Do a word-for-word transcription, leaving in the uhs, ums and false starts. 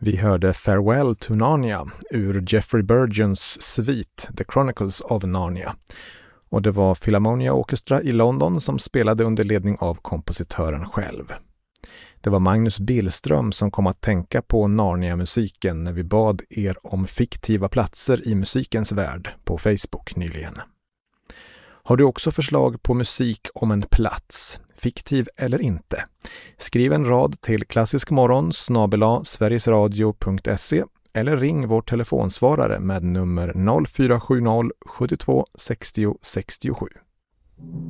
Vi hörde Farewell to Narnia ur Jeffrey Burgons svit The Chronicles of Narnia. Och det var Philharmonia Orchestra i London som spelade under ledning av kompositören själv. Det var Magnus Billström som kom att tänka på Narnia-musiken när vi bad er om fiktiva platser i musikens värld på Facebook nyligen. Har du också förslag på musik om en plats, fiktiv eller inte? Skriv en rad till klassiskmorgon snabel-a sverigesradio punkt se eller ring vår telefonsvarare med nummer noll fyra sju noll sjuttiotvå sextio sextiosju.